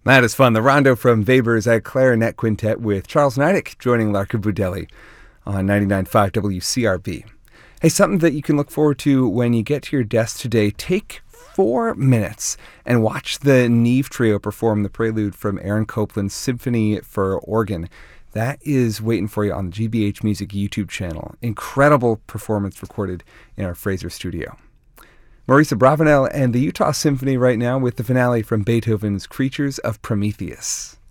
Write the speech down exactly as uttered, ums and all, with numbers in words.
That is fun. The Rondo from Weber's a clarinet quintet with Charles Neidick joining Larka Budelli on ninety-nine point five W C R B. Hey, something that you can look forward to when you get to your desk today, take four minutes and watch the Neve Trio perform the prelude from Aaron Copland's Symphony for Organ. That is waiting for you on the G B H Music YouTube channel. Incredible performance recorded in our Fraser studio. Marisa Bravanel and the Utah Symphony right now with the finale from Beethoven's Creatures of Prometheus.